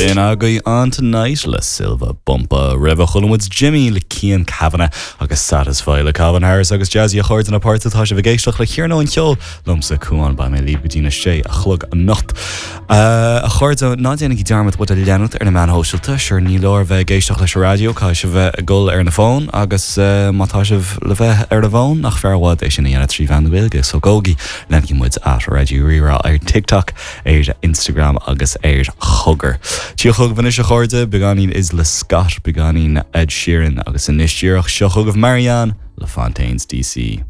Been agaí on tonight le Silva Bumpa River Chulmwoods Jimmy le Cian Kavanagh agus Satisfy le Calvin Harris agus Jazzy a chuird an apáirtá sé bhgéisteach le chiarnó an ceol lumsa cuaán ba mé líb godína sé a chlog a nocht. A chuird ná déananig dearmad bud a leanút ar na man hóisiilta seir ní leir bheith géisteach leis rádio cai se bheith a gul ar na fón agus mátá se le bheith ar na bhón nach fearhád é sin na trí bhean bhilge so gógi lenig muid at radio rira ar TikTok ar Instagram agus ar chugger. Tí chug bhaine se chuirde beganín is le Scott beganín Ed Sheeran agus in istíoch se chug of Marianne Le Fontaines DC.